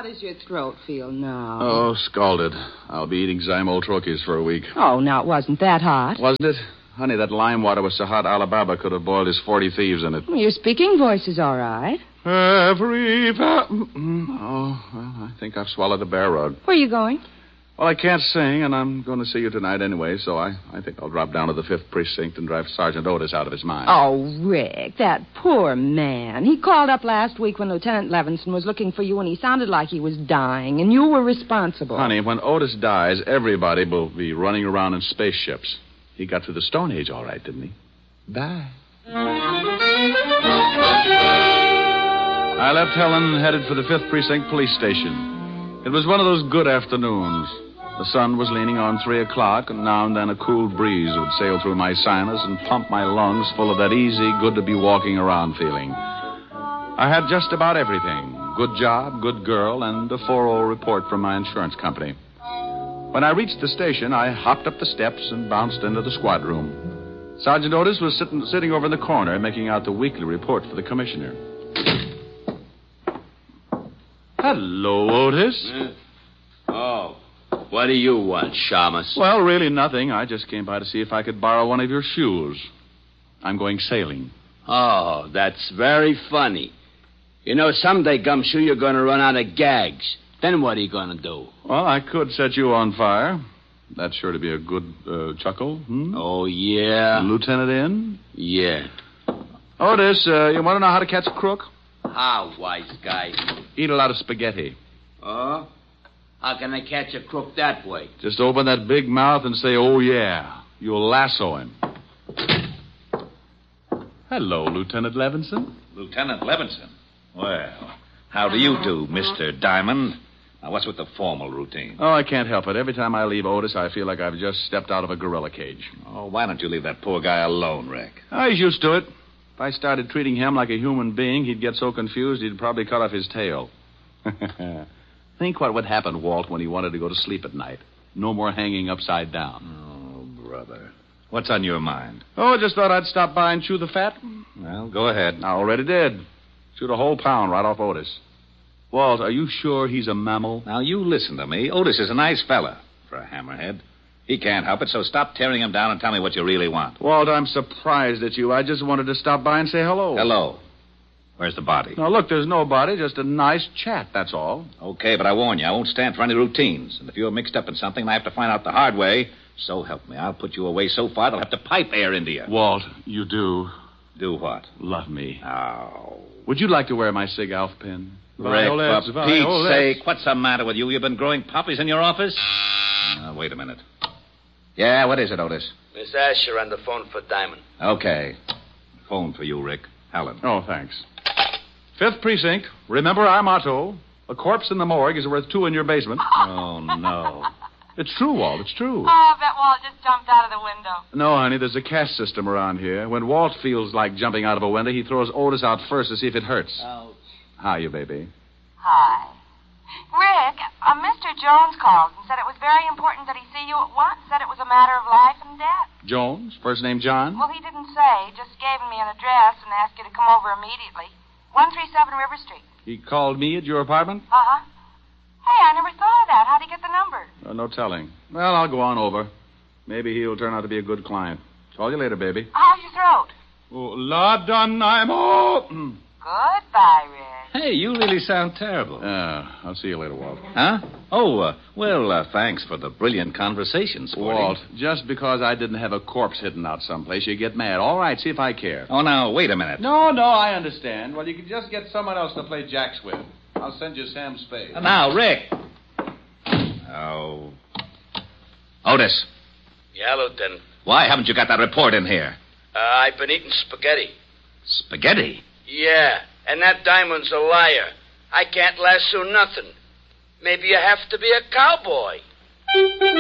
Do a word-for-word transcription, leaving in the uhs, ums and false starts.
does your throat feel now? Oh, scalded. I'll be eating Zymol troches for a week. Oh, now, it wasn't that hot. Wasn't it? Honey, that lime water was so hot Alibaba could have boiled his forty thieves in it. Well, your speaking voice is all right. Every... Va- oh, well, I think I've swallowed a bear rug. Where are you going? Well, I can't sing, and I'm going to see you tonight anyway, so I, I think I'll drop down to the fifth Precinct and drive Sergeant Otis out of his mind. Oh, Rick, that poor man. He called up last week when Lieutenant Levinson was looking for you, and he sounded like he was dying, and you were responsible. Honey, when Otis dies, everybody will be running around in spaceships. He got through the Stone Age all right, didn't he? Bye. I left Helen, headed for the fifth Precinct police station. It was one of those good afternoons. The sun was leaning on three o'clock, and now and then a cool breeze would sail through my sinus and pump my lungs full of that easy, good-to-be-walking-around feeling. I had just about everything. Good job, good girl, and a four oh report from my insurance company. When I reached the station, I hopped up the steps and bounced into the squad room. Sergeant Otis was sitting, sitting over in the corner, making out the weekly report for the commissioner. Hello, Otis. Uh, oh, what do you want, Shamus? Well, really nothing. I just came by to see if I could borrow one of your shoes. I'm going sailing. Oh, that's very funny. You know, someday, Gumshoe, you're going to run out of gags. Then what are you going to do? Well, I could set you on fire. That's sure to be a good uh, chuckle. Hmm? Oh, yeah? Lieutenant in? Yeah. Otis, uh, you want to know how to catch a crook? How, wise guy? Eat a lot of spaghetti. Oh? How can I catch a crook that way? Just open that big mouth and say, oh, yeah. You'll lasso him. Hello, Lieutenant Levinson. Lieutenant Levinson? Well, how do you do, Mister Diamond? Now, what's with the formal routine? Oh, I can't help it. Every time I leave Otis, I feel like I've just stepped out of a gorilla cage. Oh, why don't you leave that poor guy alone, Rick? Oh, he's used to it. If I started treating him like a human being, he'd get so confused he'd probably cut off his tail. Think what would happen, Walt, when he wanted to go to sleep at night. No more hanging upside down. Oh, brother. What's on your mind? Oh, just thought I'd stop by and chew the fat. Well, go ahead. I already did. Chewed a whole pound right off Otis. Walt, are you sure he's a mammal? Now, you listen to me. Otis is a nice fella for a hammerhead. He can't help it, so stop tearing him down and tell me what you really want. Walt, I'm surprised at you. I just wanted to stop by and say hello. Hello. Where's the body? Now, look, there's no body, just a nice chat, that's all. Okay, but I warn you, I won't stand for any routines. And if you're mixed up in something and I have to find out the hard way, so help me, I'll put you away so far they'll have to pipe air into you. Walt, you do. Do what? Love me. Oh. Would you like to wear my Sig Alf pin? Rick, Violets, for violets. Pete's sake, what's the matter with you? You've been growing poppies in your office? Uh, wait a minute. Yeah, what is it, Otis? Miss Asher on the phone for Diamond. Okay. Phone for you, Rick. Helen. Oh, thanks. Fifth Precinct. Remember our motto. A corpse in the morgue is worth two in your basement. Oh, no. It's true, Walt. It's true. Oh, I bet Walt just jumped out of the window. No, honey, there's a caste system around here. When Walt feels like jumping out of a window, he throws Otis out first to see if it hurts. Ouch. How you, baby? Hi. Rick, uh, Mister Jones called and said it was very important that he see you at once. Said it was a matter of life and death. Jones? First name John? Well, he didn't say. Just gave me an address and asked you to come over immediately. one three seven River Street. He called me at your apartment? Uh-huh. Hey, I never thought of that. How'd he get the number? Uh, no telling. Well, I'll go on over. Maybe he'll turn out to be a good client. Call you later, baby. How's your throat? Oh, la done, I'm all... Goodbye, Rick. Hey, you really sound terrible. Uh, I'll see you later, Walt. Huh? Oh, uh, well, uh, thanks for the brilliant conversation, Sporty. Walt, just because I didn't have a corpse hidden out someplace, you get mad. All right, see if I care. Oh, now, wait a minute. No, no, I understand. Well, you can just get someone else to play jacks with. I'll send you Sam Spade. Uh, now, Rick. Oh. Otis. Yeah, Lieutenant. Why haven't you got that report in here? Uh, I've been eating spaghetti. Spaghetti? Yeah, and that Diamond's a liar. I can't lasso nothing. Maybe you have to be a cowboy.